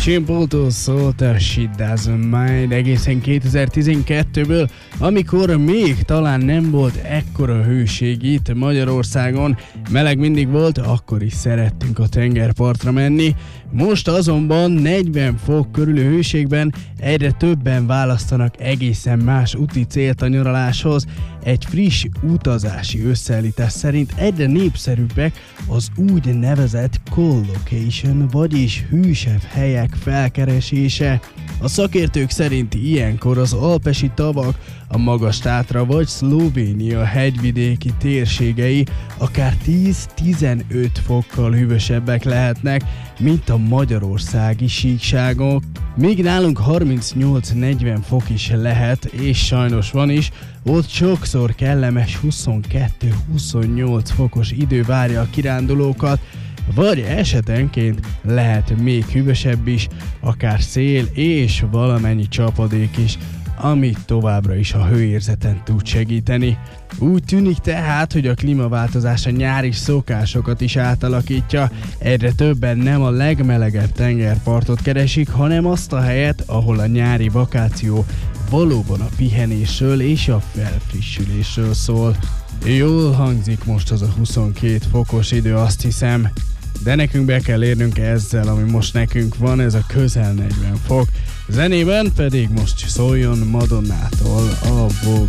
Sean Paul-tól szólt a She Doesn't Mind egészen 2012-ből, amikor még talán nem volt ekkora hőség itt Magyarországon. Meleg mindig volt, akkor is szerettünk a tengerpartra menni. Most azonban 40 fok körüli hőségben egyre többen választanak egészen más úti célt a nyaraláshoz. Egy friss utazási összeállítás szerint egyre népszerűbbek az úgynevezett co-location, vagyis hűsebb helyek felkeresése. A szakértők szerint ilyenkor az alpesi tavak, a Magas-Tátra vagy Szlovénia hegyvidéki térségei akár 10-15 fokkal hűvösebbek lehetnek, mint a magyarországi síkságok. Míg nálunk 38-40 fok is lehet, és sajnos van is, ott sokszor kellemes 22-28 fokos idő várja a kirándulókat, vagy esetenként lehet még hűvösebb is, akár szél és valamennyi csapadék is, ami továbbra is a hőérzeten tud segíteni. Úgy tűnik tehát, hogy a klímaváltozás a nyári szokásokat is átalakítja. Egyre többen nem a legmelegebb tengerpartot keresik, hanem azt a helyet, ahol a nyári vakáció valóban a pihenésről és a felfrissülésről szól. Jól hangzik most az a 22 fokos idő, azt hiszem. De nekünk be kell érnünk ezzel, ami most nekünk van, ez a közel 40 fok. Zenében pedig most szóljon Madonnától a Vogue.